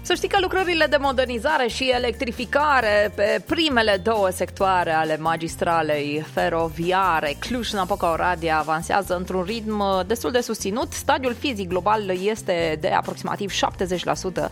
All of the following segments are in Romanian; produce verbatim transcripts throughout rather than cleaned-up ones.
Să știi că lucrările de modernizare și electrificare pe primele două sectoare ale magistralei feroviare Cluj-Napoca-Oradea avansează într-un ritm destul de susținut. Stadiul fizic global este de aproximativ șaptezeci la sută.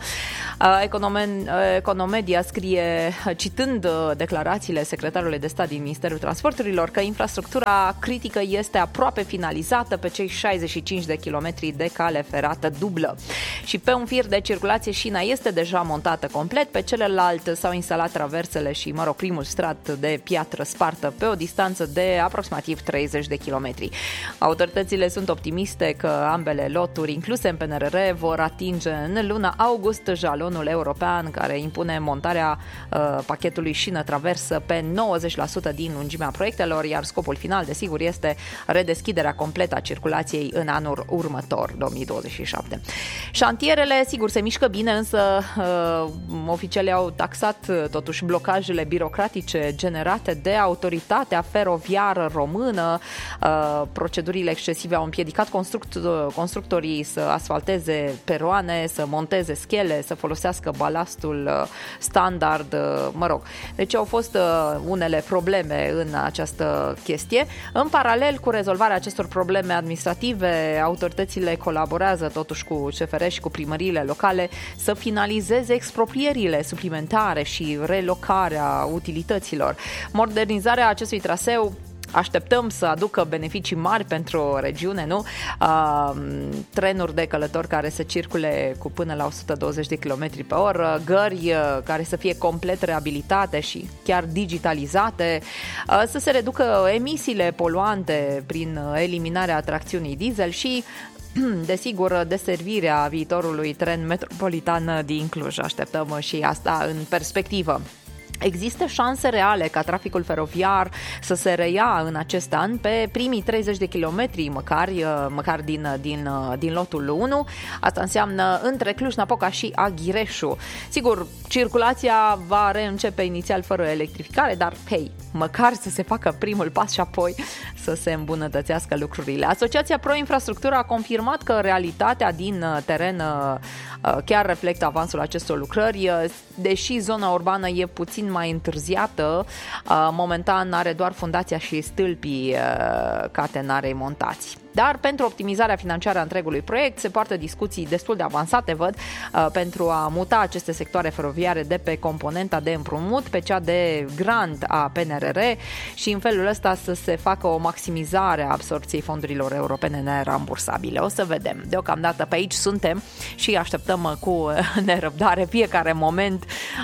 Economedia scrie, citând declarațiile secretarului de stat din Ministerul Transporturilor, că infrastructura critică este aproape finalizată pe cei șaizeci și cinci de kilometri de cale ferată dublă. Și pe un fir de circulație șina este deja montată complet, pe celălalt s-au instalat traversele și, mă rog, primul strat de piatră spartă pe o distanță de aproximativ treizeci de kilometri. Autoritățile sunt optimiste că ambele loturi incluse în P N R R vor atinge în luna august jalonul european care impune montarea uh, pachetului șină traversă pe nouăzeci la sută din lungimea proiectelor, iar scopul final, desigur, este redeschiderea completă a circulației în anul următor, două mii douăzeci și șapte. Șantierele, sigur, se mișcă bine, însă uh, oficialii au taxat uh, totuși blocajele birocratice generate de autoritatea feroviară română. Uh, procedurile excesive au împiedicat construct, uh, constructorii să asfalteze peroane, să monteze schele, să folosească balastul uh, standard, uh, mă rog. Deci au fost uh, unele probleme în această chestie. În paralel cu rezolvarea acestor probleme administrative, autoritățile colaborează totuși cu C F R și cu primăriile locale să finalizeze exproprierile suplimentare și relocarea utilităților. Modernizarea acestui traseu așteptăm să aducă beneficii mari pentru regiune, nu? Uh, trenuri de călători care să circule cu până la o sută douăzeci de kilometri pe oră, gări care să fie complet reabilitate și chiar digitalizate, uh, să se reducă emisiile poluante prin eliminarea tracțiunii diesel și, desigur, deservirea viitorului tren metropolitan din Cluj. Așteptăm și asta în perspectivă. Există șanse reale ca traficul feroviar să se reia în acest an pe primii treizeci de kilometri măcar, măcar din, din, din lotul unu. Asta înseamnă între Cluj-Napoca și Aghireșu. Sigur, circulația va reîncepe inițial fără electrificare, dar hei, măcar să se facă primul pas și apoi să se îmbunătățească lucrurile. Asociația Pro Infrastructură a confirmat că realitatea din teren chiar reflectă avansul acestor lucrări, deși zona urbană e puțin mai întârziată, momentan are doar fundația și stâlpii catenarei montați. Dar pentru optimizarea financiară a întregului proiect se poartă discuții destul de avansate, văd, pentru a muta aceste sectoare feroviare de pe componenta de împrumut pe cea de grant a P N R R și în felul ăsta să se facă o maximizare a absorpției fondurilor europene nerambursabile. O să vedem. Deocamdată pe aici suntem și așteptăm cu nerăbdare fiecare moment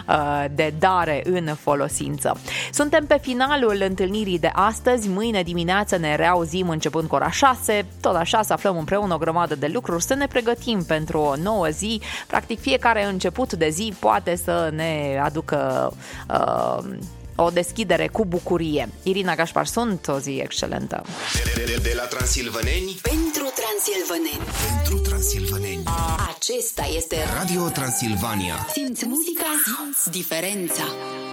de dare în folosință. Suntem pe finalul întâlnirii de astăzi. Mâine dimineață ne reauzim începând cu ora șase. Tot așa să aflăm împreună o grămadă de lucruri, să ne pregătim pentru o nouă zi. Practic fiecare început de zi poate să ne aducă uh, o deschidere cu bucurie. Irina Gașpar sunt, o zi excelentă. De, de, de la Transilvaneni pentru Transilvaneni. Pentru Transilvaneni. Acesta este Radio Transilvania. Simți muzica, simți diferența.